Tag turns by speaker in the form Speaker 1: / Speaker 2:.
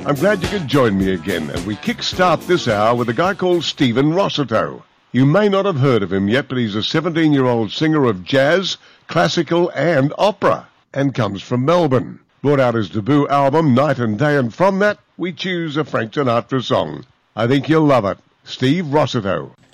Speaker 1: I'm glad you could join me again, and we kick-start this hour with a guy called Stephen Rossiter. You may not have heard of him yet, but he's a 17-year-old singer of jazz, classical and opera, and comes from Melbourne. Brought out his debut album, Night and Day, and from that, we choose a Frank Sinatra song. I think you'll love it. Steve Rossiter.